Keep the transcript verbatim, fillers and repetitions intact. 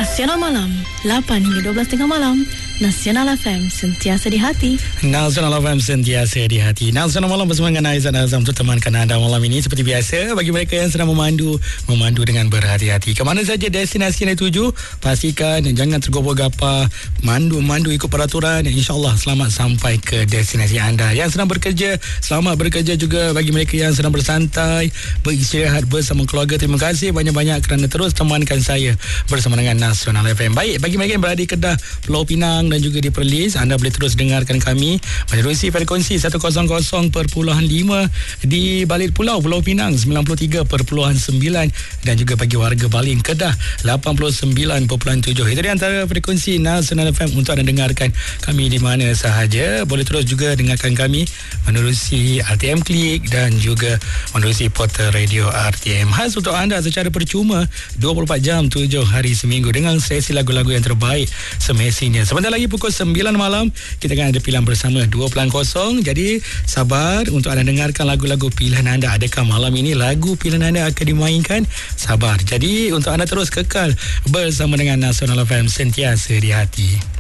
Nasional Malam, lapan hingga dua belas tengah malam. Nasional F M, sentiasa di hati. Nasional F M, sentiasa di hati. Nasional Malam bersama dengan Aizan Azam untuk temankan anda malam ini. Seperti biasa, bagi mereka yang sedang memandu, memandu dengan berhati-hati. Kemana saja destinasi yang dituju, pastikan jangan tergopoh gapah. Mandu-mandu ikut peraturan. InsyaAllah selamat sampai ke destinasi anda. Yang sedang bekerja, selamat bekerja juga. Bagi mereka yang sedang bersantai, beristirahat bersama keluarga, terima kasih banyak-banyak kerana terus temankan saya bersama dengan Nasional F M. Baik, bagi mereka yang berada di Kedah, Pulau Pinang dan juga di Perlis, anda boleh terus dengarkan kami menerusi frekuensi seratus perpuluhan lima, di Balit Pulau, Pulau Pinang sembilan puluh tiga perpuluhan sembilan, dan juga bagi warga Baling, Kedah lapan puluh sembilan perpuluhan tujuh. Itu di antara frekuensi Nasional F M untuk anda dengarkan kami di mana sahaja. Boleh terus juga dengarkan kami menerusi R T M Klik dan juga menerusi portal radio R T M. Khas untuk anda secara percuma dua puluh empat jam tujuh hari seminggu dengan sesi lagu-lagu yang terbaik semestinya. Sebentar lagi pukul sembilan malam kita akan ada pilihan bersama dua pelan kosong. Jadi sabar untuk anda dengarkan lagu-lagu pilihan anda. Adakah malam ini lagu pilihan anda akan dimainkan? Sabar. Jadi untuk anda terus kekal bersama dengan Nasional F M, sentiasa di hati.